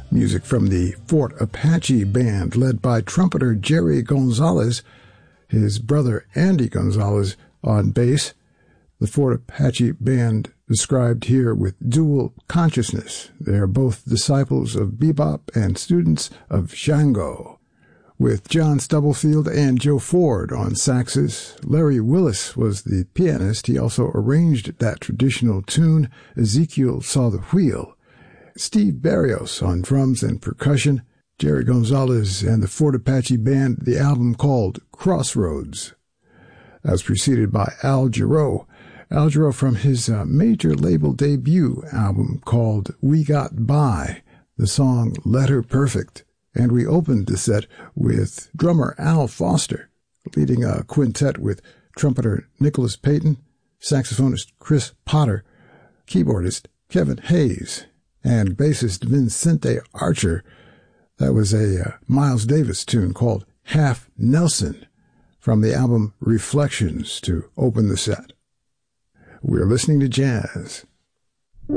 Music from the Fort Apache Band, led by trumpeter Jerry Gonzalez, his brother Andy Gonzalez on bass. The Fort Apache Band described here with dual consciousness. They are both disciples of bebop and students of Shango. With John Stubblefield and Joe Ford on saxes, Larry Willis was the pianist. He also arranged that traditional tune, Ezekiel Saw the Wheel. Steve Barrios on drums and percussion, Jerry Gonzalez and the Fort Apache Band, the album called Crossroads. That was preceded by Al Jarreau. Al Jarreau from his major label debut album called We Got By, the song Letter Perfect. And we opened the set with drummer Al Foster, leading a quintet with trumpeter Nicholas Payton, saxophonist Chris Potter, keyboardist Kevin Hayes, and bassist Vincente Archer. That was a Miles Davis tune called Half Nelson from the album Reflections to open the set. We're listening to jazz